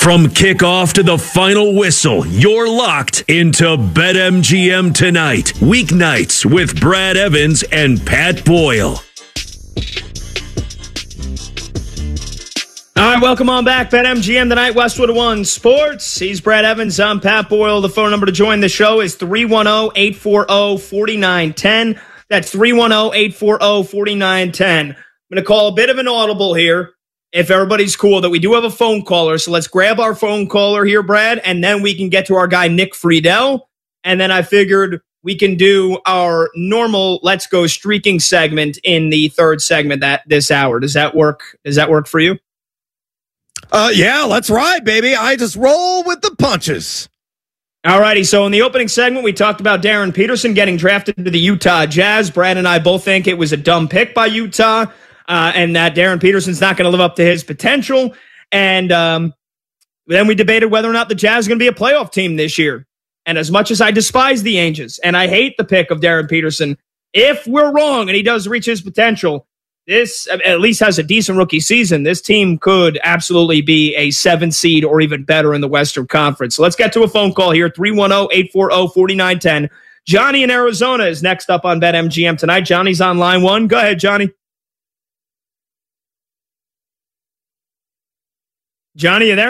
From kickoff to the final whistle, you're locked into BetMGM Tonight. Weeknights with Brad Evans and Pat Boyle. All right, welcome on back. BetMGM Tonight, Westwood One Sports. He's Brad Evans. I'm Pat Boyle. The phone number to join the show is 310-840-4910. That's 310-840-4910. I'm going to call a bit of an audible here, if everybody's cool, that we do have a phone caller. So let's grab our phone caller here, Brad, and then we can get to our guy, Nick Friedel. And then I figured we can do our normal Let's Go Streaking segment in the third segment this hour. Does that work? Does that work for you? Yeah, let's ride, baby. I just roll with the punches. All righty. So in the opening segment, we talked about Darren Peterson getting drafted to the Utah Jazz. Brad and I both think it was a dumb pick by Utah. And that Darren Peterson's not going to live up to his potential. And then we debated whether or not the Jazz are going to be a playoff team this year. And as much as I despise the Angels, and I hate the pick of Darren Peterson, if we're wrong and he does reach his potential, this at least has a decent rookie season. This team could absolutely be a 7 seed or even better in the Western Conference. So let's get to a phone call here, 310-840-4910. Johnny in Arizona is next up on BetMGM Tonight. Johnny's on line one. Go ahead, Johnny. Johnny, you there?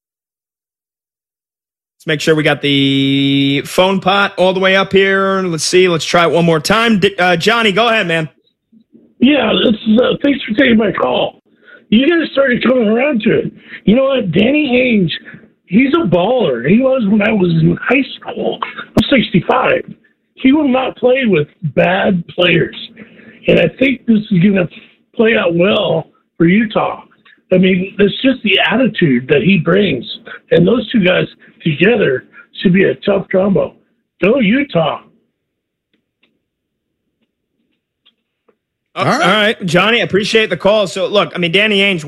Let's make sure we got the phone pot all the way up here. Let's see. Let's try it one more time. Johnny, go ahead, man. Yeah, thanks for taking my call. You guys started coming around to it. You know what? Danny Ainge, he's a baller. He was when I was in high school. I'm 65. He will not play with bad players. And I think this is going to play out well for Utah. I mean, it's just the attitude that he brings. And those two guys together should be a tough combo. Go Utah. All right, Johnny, I appreciate the call. So, look, I mean, Danny Ainge